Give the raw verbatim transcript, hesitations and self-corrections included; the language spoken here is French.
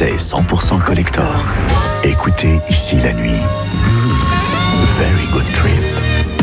C'est cent pour cent collector. Écoutez ici la nuit. Mmh. Very good trip.